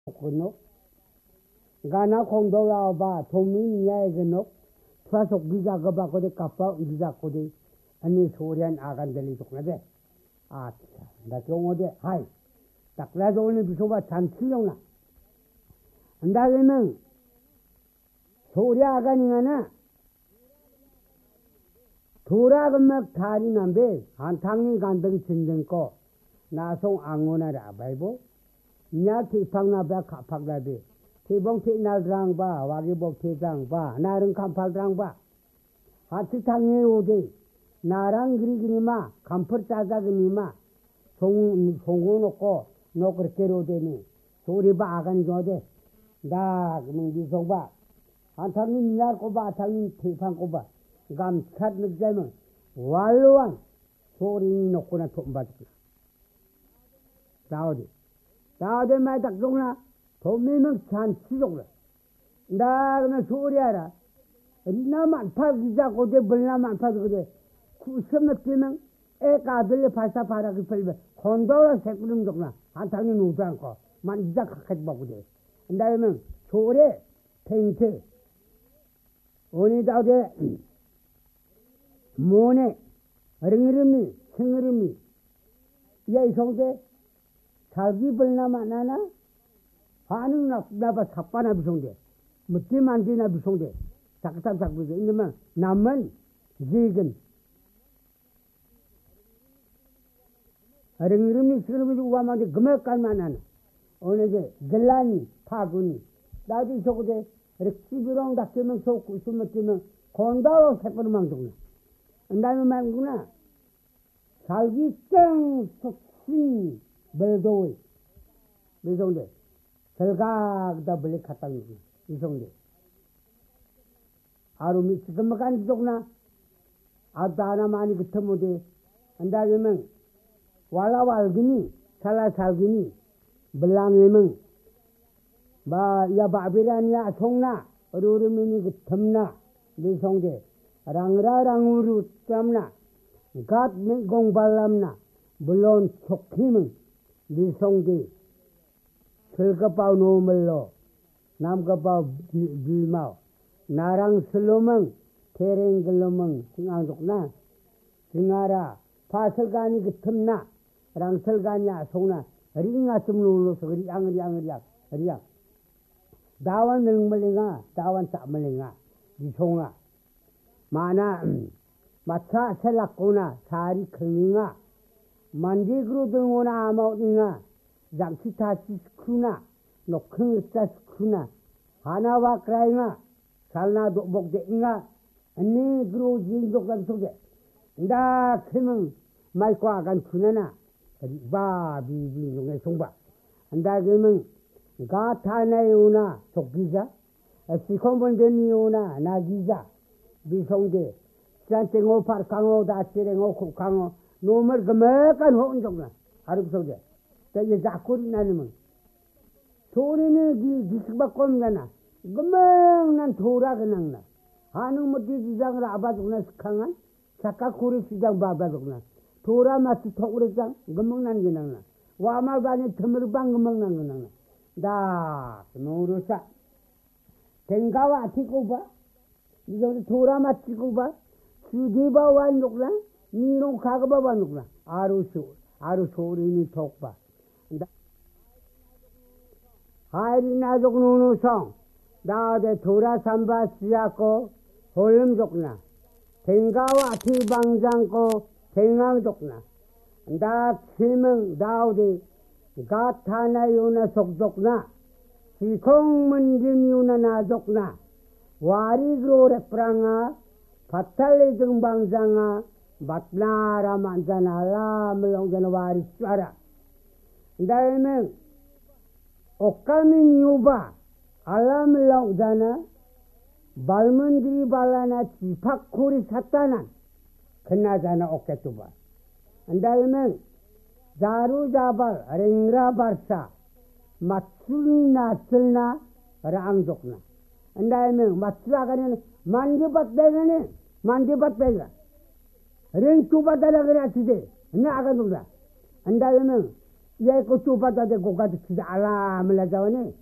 Kunok Gana Kondola ba Tomin Yaganok Trasok Giza Gabako de Kapa Giza Kodi and his Horian Agandeli Tokade. Ah, that's all the high. That's only Bisova Chantilona. And that women Soria Ganana Turagamak Tari Nambe, Antangni Gandang Chindenko, Nasong Angona Bible. Nyati pangna ba kapaglabe tibong tinal drang ba wagi bok tidang ba narang kampal drang ba hati tangi ode narang giri ma kampar caza gini ma songo noko nokor kerode ni suri ba agan jode da mungdi song ba antangi nyar ko ba tangi tipang ko ba gam chat ngjama walwan suri noko na tomba daudi 다들 말 닥종나 도미명 찬치종래 나그나 소리하라 나만 파기자고 돼 벌나만 파도 그래 구섬나 뛰면 애가들 발사 바라기 ፈል베 건도라 새꾸름 종나 한탕이 누지 않고 만지자 각해 보고 돼 나면 소리 탱테 오니 다데 모네 릉르미 칭르미 야이 성대 자기 벌나마 나나 하는 나봐 삽바나 비송대 묻지 만지나 비송대 작작 작부지 인데만 남은 지근 어른이름이 스르르 우와만데 금액깔만 오늘게 글라니 파군이 나도 저거대 렉시비랑 닥치면 속고 있으면 뛰면 건다로 새거리만 죽나 안다면 말구나 살기 땡 속신 beldoy bisonde selga da beli khatang bisonde aru mi sikamakan jogna adana mani githamude andagemen wala walgini sala salgini belangemen ba ya babirania songna ururumini githamna bisonde rangra ranguru tamna gat mi gongbalamna 물론 속힘은 리송디 슬가파우 노물로 남가파우 빌마우 나랑 슬로멍 테랭글로멍 싱앙족나 싱아라 파설가니 그 틈나 랑설가냐 속나 링아 쯤누로서 그리 앙리앙리약 그리야 다wan 능물링아 다wan 짬물링아 리송아 마나 마차 셀락고나 사리 클링아 만지그로 등오나 아마오니가 장치타시스쿠나 노크스타스쿠나 하나와 크라이가 살나도 목대인가 언니 그로 진족간 속에 나 크면 말과 간 쿠나나 바 비비용의 송바 안다 그러면 가타나요나 속기자 시콘본데니오나 나기자 비송데 산땡오 파르강오 다치랭오 쿠강오 노멀 그만간 혼종나 아르고서게 저기 자꾸리 나누면 소리는 기식바꼼잖아 그만 난 돌아가는 나 하는 못지 지장을 아바죽나 스강한 작가 고리 시장 바바죽나 돌아 마치 토그레장 그만 난 게나나 와마바니 터물방 그만 난 거나나 다 노르사 댕가와 티고바 이제 돌아 마치고 봐 주디바 완족나 니노 가가바바 누구나 아루소리니 톡바 하이리나족 누누성 나데 도라삼바 시야코 홀름족나 댕가와 티방장코 댕앙족나 나 치명 다우디 가타나요나 속족나 시콩문진유나 나족나 와리그로레 프랑아 바탈리 정방장아 batlara manjana la melong janawari suara daime okami nyuba ala melong jana balmandri balana cipakuri satanan kena jana oketuba daime jaru jabal ringra barsa matsuli nasilna rangjokna daime matsula kanin mandibat bega ring tuba dala gara chide na aga nula andamen ये को चुपा ता दे को का चिजा आला मिला जावने